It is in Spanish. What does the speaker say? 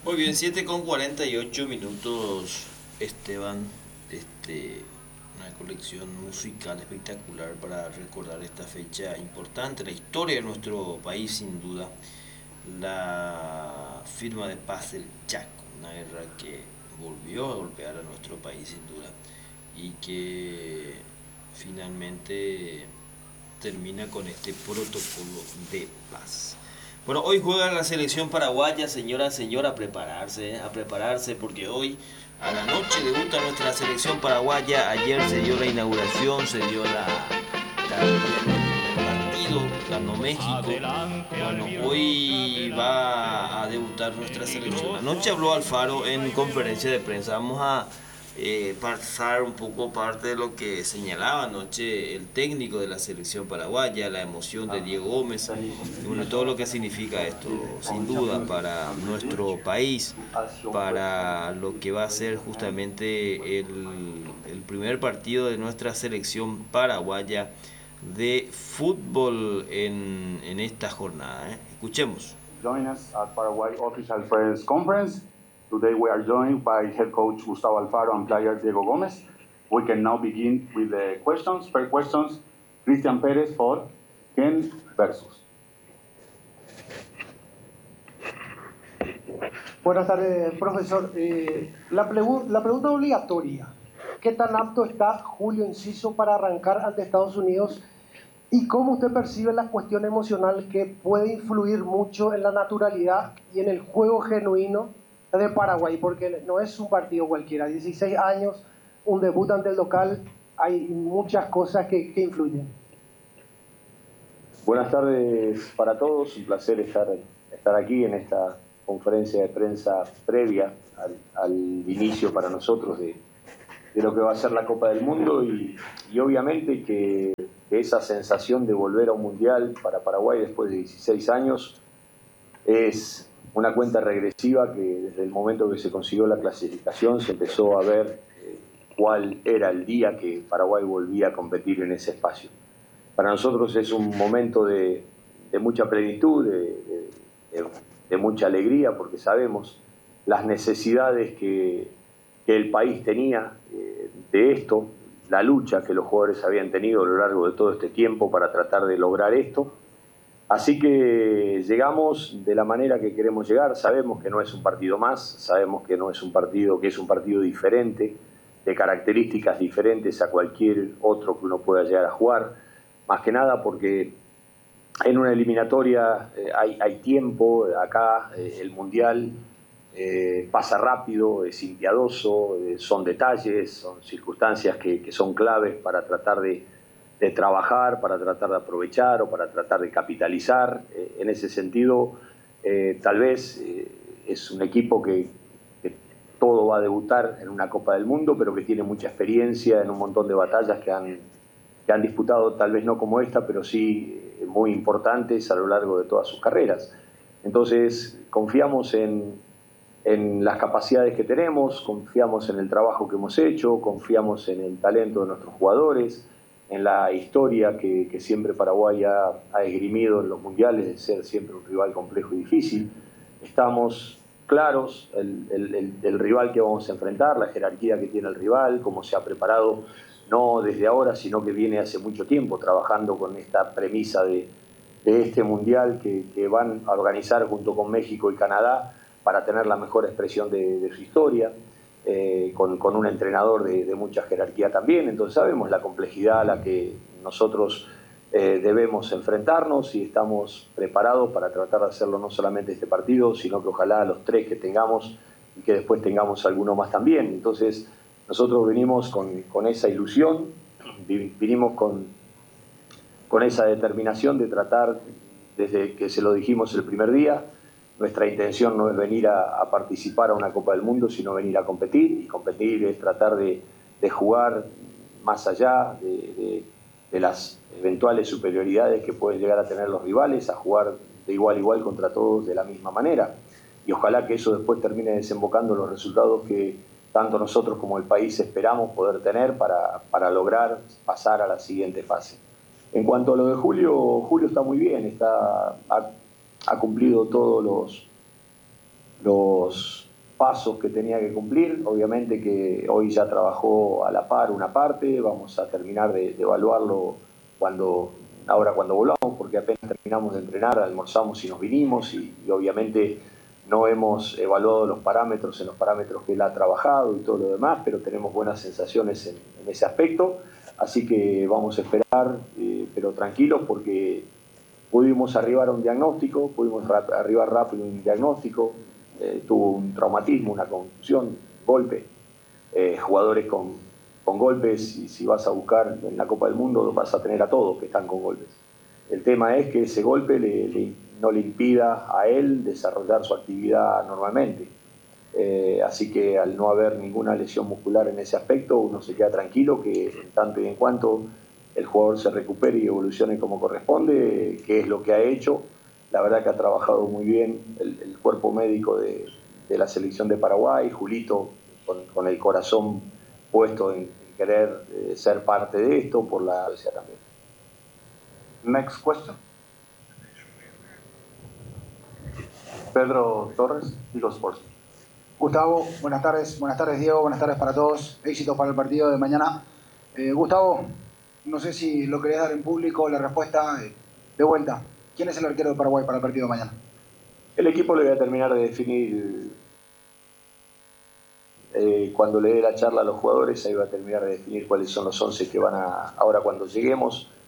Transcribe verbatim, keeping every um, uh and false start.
Muy bien, siete con cuarenta y ocho minutos, Esteban. Este, una colección musical espectacular para recordar esta fecha importante, la historia de nuestro país sin duda, la firma de paz del Chaco, una guerra que volvió a golpear a nuestro país sin duda y que finalmente termina con este protocolo de paz. Bueno, hoy juega la selección paraguaya, señora, señora, a prepararse, a prepararse, porque hoy a la noche debuta nuestra selección paraguaya. Ayer se dio la inauguración, se dio la también el partido, ganó México. Bueno, hoy va a debutar nuestra selección. Anoche habló Alfaro en conferencia de prensa. Vamos a eh, pasar un poco parte de lo que señalaba anoche el técnico de la selección paraguaya, la emoción de Diego Gómez, y bueno, todo lo que significa esto, sin duda, para nuestro país, para lo que va a ser justamente el, el primer partido de nuestra selección paraguaya de fútbol en, en esta jornada. ¿eh? Escuchemos. Join us at Paraguay official press conference. Today we are joined by head coach Gustavo Alfaro and player Diego Gómez. We can now begin with the questions. First questions, Cristian Pérez for Ken versus. Buenas tardes, profesor. Eh, la, pregu la pregunta obligatoria. ¿Qué tan apto está Julio Enciso para arrancar ante Estados Unidos? ¿Y cómo usted percibe la cuestión emocional que puede influir mucho en la naturalidad y en el juego genuino de Paraguay? Porque no es un partido cualquiera. dieciséis años, un debut ante el local, hay muchas cosas que, que influyen. Buenas tardes para todos. Un placer estar, estar aquí en esta conferencia de prensa previa al, al inicio para nosotros de, de lo que va a ser la Copa del Mundo y, y obviamente que, que esa sensación de volver a un mundial para Paraguay después de dieciséis años es una cuenta regresiva que desde el momento que se consiguió la clasificación se empezó a ver eh, cuál era el día que Paraguay volvía a competir en ese espacio. Para nosotros es un momento de, de mucha plenitud, de, de, de, de mucha alegría, porque sabemos las necesidades que, que el país tenía eh, de esto, la lucha que los jugadores habían tenido a lo largo de todo este tiempo para tratar de lograr esto. Así que llegamos de la manera que queremos llegar. Sabemos que no es un partido más, sabemos que no es un partido, que es un partido diferente, de características diferentes a cualquier otro que uno pueda llegar a jugar. Más que nada porque en una eliminatoria eh, hay, hay tiempo, acá eh, el Mundial eh, pasa rápido, es impiadoso, eh, son detalles, son circunstancias que, que son claves para tratar de, de trabajar, para tratar de aprovechar o para tratar de capitalizar. Eh, en ese sentido, eh, tal vez eh, es un equipo que, que todo va a debutar en una Copa del Mundo, pero que tiene mucha experiencia en un montón de batallas que han que han disputado, tal vez no como esta, pero sí muy importantes a lo largo de todas sus carreras. Entonces, confiamos en, en las capacidades que tenemos, confiamos en el trabajo que hemos hecho, confiamos en el talento de nuestros jugadores, en la historia que, que siempre Paraguay ha, ha esgrimido en los mundiales, de ser siempre un rival complejo y difícil. Estamos claros el, el, el, el rival que vamos a enfrentar, la jerarquía que tiene el rival, cómo se ha preparado, no desde ahora, sino que viene hace mucho tiempo trabajando con esta premisa de, de este mundial que, que van a organizar junto con México y Canadá para tener la mejor expresión de, de su historia, eh, con, con un entrenador de, de mucha jerarquía también. Entonces sabemos la complejidad a la que nosotros eh, debemos enfrentarnos y estamos preparados para tratar de hacerlo no solamente este partido, sino que ojalá los tres que tengamos y que después tengamos alguno más también. Entonces nosotros venimos con, con esa ilusión, vinimos con, con esa determinación de tratar, desde que se lo dijimos el primer día, nuestra intención no es venir a, a participar a una Copa del Mundo, sino venir a competir, y competir es tratar de, de jugar más allá de, de, de las eventuales superioridades que pueden llegar a tener los rivales, a jugar de igual a igual contra todos de la misma manera. Y ojalá que eso después termine desembocando en los resultados que tanto nosotros como el país esperamos poder tener para, para lograr pasar a la siguiente fase. En cuanto a lo de Julio, Julio está muy bien, está, ha, ha cumplido todos los, los, pasos que tenía que cumplir. Obviamente que hoy ya trabajó a la par una parte, vamos a terminar de, de evaluarlo cuando, ahora cuando volvamos, porque apenas terminamos de entrenar, almorzamos y nos vinimos, y, y obviamente no hemos evaluado los parámetros en los parámetros que él ha trabajado y todo lo demás, pero tenemos buenas sensaciones en, en ese aspecto, así que vamos a esperar, eh, pero tranquilos, porque pudimos arribar a un diagnóstico, pudimos rap- arribar rápido a un diagnóstico, eh, tuvo un traumatismo, una contusión, golpe, eh, jugadores con, con golpes, y si vas a buscar en la Copa del Mundo vas a tener a todos que están con golpes. El tema es que ese golpe le, le, no le impida a él desarrollar su actividad normalmente. Eh, así que al no haber ninguna lesión muscular en ese aspecto, uno se queda tranquilo que en tanto y en cuanto el jugador se recupere y evolucione como corresponde, que es lo que ha hecho. La verdad que ha trabajado muy bien el, el cuerpo médico de, de la selección de Paraguay, Julito con, con el corazón puesto en, en querer eh, ser parte de esto por la Suecia también. Next question. Pedro Torres, Eagle Sports. Gustavo, buenas tardes, buenas tardes Diego, buenas tardes para todos, éxitos para el partido de mañana. Eh, Gustavo, no sé si lo querés dar en público, la respuesta eh, de vuelta. ¿Quién es el arquero de Paraguay para el partido de mañana? El equipo le voy a terminar de definir eh, cuando le dé la charla a los jugadores, ahí va a terminar de definir cuáles son los once que van a, ahora cuando lleguemos.